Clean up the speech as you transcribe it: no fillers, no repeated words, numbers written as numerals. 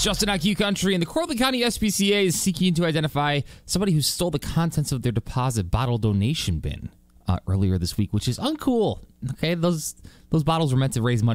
It's Justin IQ Country, and the Cortland County SPCA is seeking to identify somebody who stole the contents of their deposit bottle donation bin earlier this week, which is uncool. Okay, those bottles were meant to raise money